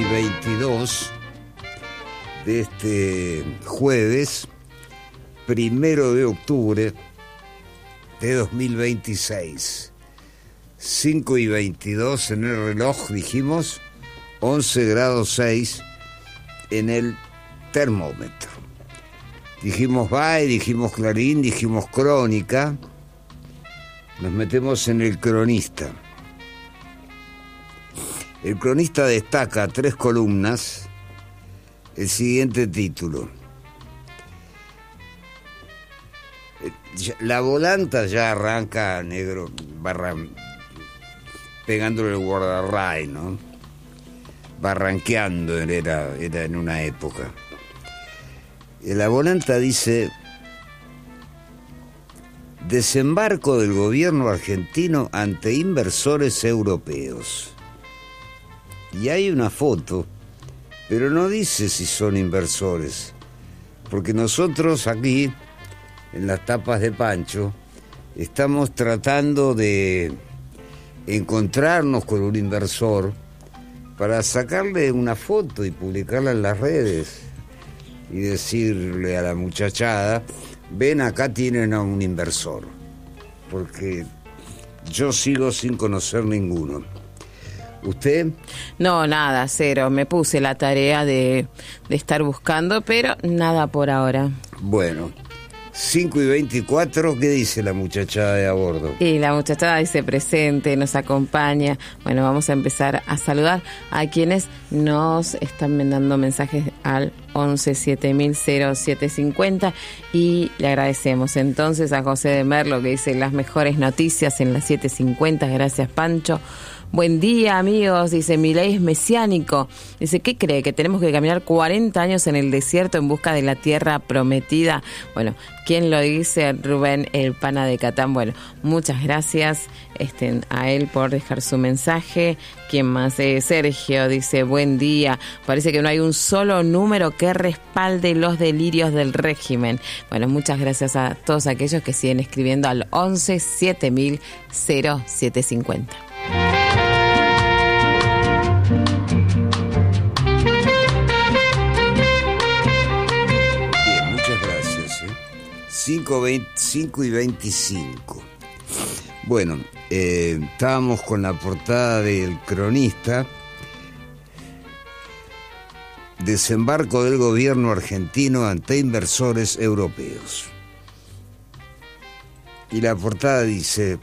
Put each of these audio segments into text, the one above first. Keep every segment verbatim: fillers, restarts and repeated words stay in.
veintidós de este jueves, primero de octubre de dos mil veintiséis. cinco y veintidós en el reloj, dijimos, once grados seis en el termómetro. Dijimos B A E, dijimos Clarín, dijimos Crónica. Nos metemos en el Cronista. El Cronista destaca tres columnas el siguiente título. La volanta ya arranca negro, barra, pegándole el guardarray, ¿no? Barranqueando era, era en una época. La volanta dice: desembarco del gobierno argentino ante inversores europeos. Y hay una foto, pero no dice si son inversores, porque nosotros aquí, en las tapas de Pancho, estamos tratando de encontrarnos con un inversor para sacarle una foto y publicarla en las redes y decirle a la muchachada: ven, acá tienen a un inversor, porque yo sigo sin conocer ninguno. ¿Usted? No, nada, cero. Me puse la tarea de, de estar buscando, pero nada por ahora. Bueno, cinco y veinticuatro, ¿qué dice la muchachada de a bordo? Y la muchachada dice presente, nos acompaña. Bueno, vamos a empezar a saludar a quienes nos están mandando mensajes al once siete mil cero siete cincuenta y le agradecemos entonces a José de Merlo, que dice las mejores noticias en las siete cincuenta. Gracias, Pancho. Buen día, amigos, dice Milei es mesiánico. Dice, ¿qué cree? ¿Que tenemos que caminar cuarenta años en el desierto en busca de la tierra prometida? Bueno, ¿quién lo dice? Rubén, el pana de Catán. Bueno, muchas gracias este, a él por dejar su mensaje. ¿Quién más? Eh, Sergio dice, buen día. Parece que no hay un solo número que respalde los delirios del régimen. Bueno, muchas gracias a todos aquellos que siguen escribiendo al once siete mil cero siete cincuenta. Bien, muchas gracias. ¿eh? cinco y veinticinco. Bueno, eh, estábamos con la portada del Cronista. Desembarco del gobierno argentino ante inversores europeos. Y la portada dice: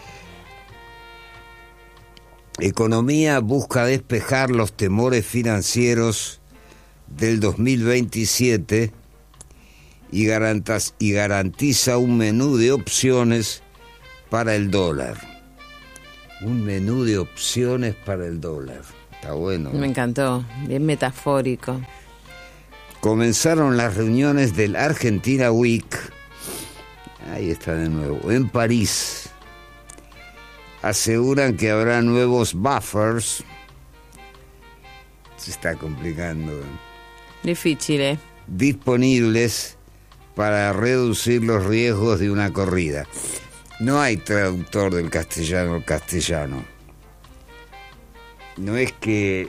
Economía busca despejar los temores financieros del dos mil veintisiete y garantiza, y garantiza un menú de opciones para el dólar. Un menú de opciones para el dólar. Está bueno. Me encantó, bien metafórico. Comenzaron las reuniones del Argentina Week. Ahí está de nuevo, en París. Aseguran que habrá nuevos buffers. Se está complicando. Difícil, ¿eh? Disponibles para reducir los riesgos de una corrida. No hay traductor del castellano al castellano. No es que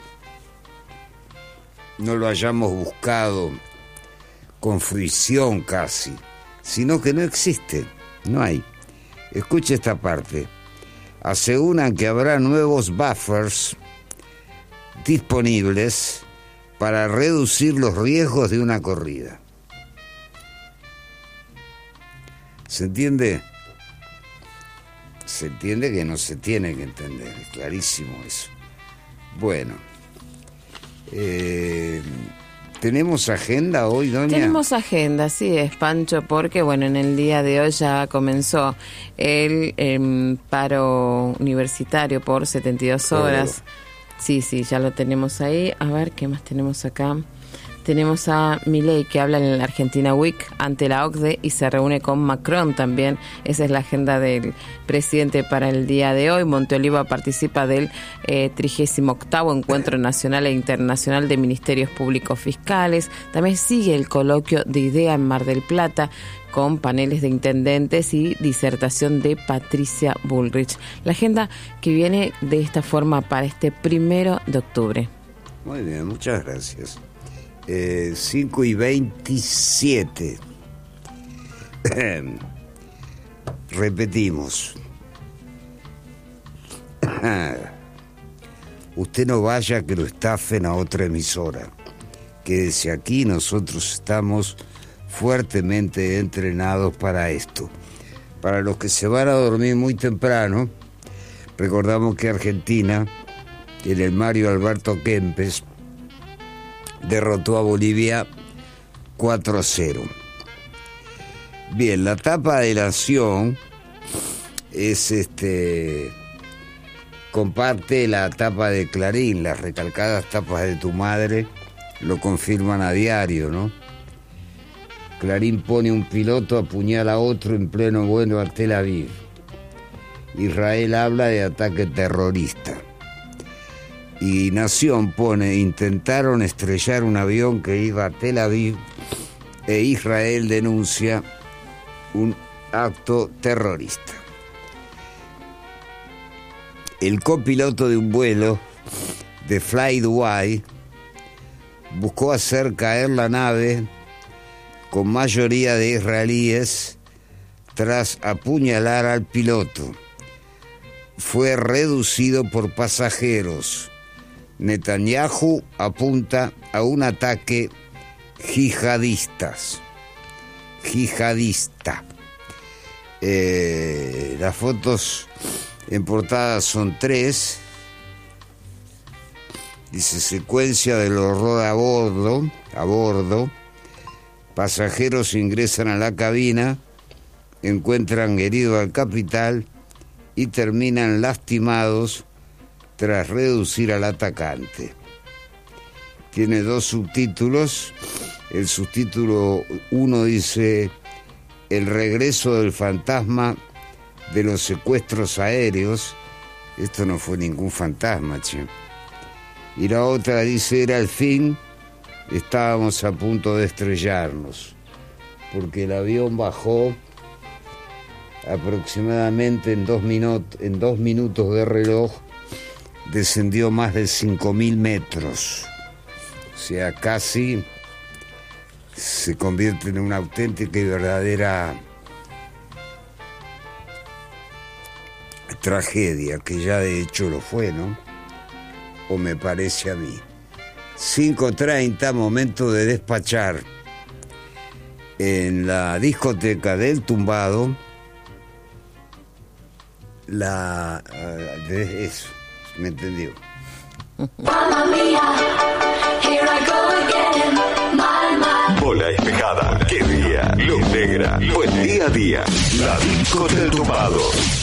no lo hayamos buscado con fruición casi, sino que no existe. No hay. Escuche esta parte. Aseguran que habrá nuevos buffers disponibles para reducir los riesgos de una corrida. ¿Se entiende? Se entiende que no se tiene que entender, es clarísimo eso. Bueno, eh, ¿tenemos agenda hoy, doña? Tenemos agenda, sí, es, Pancho, porque bueno, en el día de hoy ya comenzó el eh, paro universitario por setenta y dos horas. Oh. Sí, sí, ya lo tenemos ahí. A ver, ¿qué más tenemos acá? Tenemos a Milei, que habla en la Argentina Week ante la O C D E y se reúne con Macron también. Esa es la agenda del presidente para el día de hoy. Monteoliva participa del eh, trigésimo octavo Encuentro Nacional e Internacional de Ministerios Públicos Fiscales. También sigue el coloquio de IDEA en Mar del Plata, con paneles de intendentes y disertación de Patricia Bullrich. La agenda que viene de esta forma para este primero de octubre. Muy bien, muchas gracias. Eh, cinco y veintisiete. Repetimos. Usted no vaya que lo estafen a otra emisora. Quédese aquí, nosotros estamos fuertemente entrenados para esto. Para los que se van a dormir muy temprano, recordamos que Argentina, en el Mario Alberto Kempes, derrotó a Bolivia cuatro a cero. Bien, la tapa de Nación es este comparte la tapa de Clarín, las recalcadas tapas de Tu Madre lo confirman a diario, ¿no? Clarín pone un piloto apuñala a otro en pleno vuelo a Tel Aviv. Israel habla de ataque terrorista. Y Nación pone, intentaron estrellar un avión que iba a Tel Aviv e Israel denuncia un acto terrorista. El copiloto de un vuelo de FlightDubai buscó hacer caer la nave con mayoría de israelíes tras apuñalar al piloto. Fue reducido por pasajeros. Netanyahu apunta a un ataque yihadistas. Yihadista. Eh, las fotos en portada son tres. Dice secuencia del horror a bordo. A bordo. Pasajeros ingresan a la cabina, encuentran herido al capitán y terminan lastimados tras reducir al atacante. Tiene dos subtítulos. El subtítulo uno dice El regreso del fantasma de los secuestros aéreos. Esto no fue ningún fantasma, che. Y la otra dice Era el fin. Estábamos a punto de estrellarnos, porque el avión bajó aproximadamente en dos, minut- en dos minutos de reloj, descendió más de cinco mil metros. O sea, casi se convierte en una auténtica y verdadera tragedia, que ya de hecho lo fue, ¿no? O me parece a mí. cinco treinta, momento de despachar. En la discoteca del Tumbado, la... Uh, de eso, ¿me entendió? Bola Espejada, qué día, luz negra, buen día a día. La disco del Tumbado.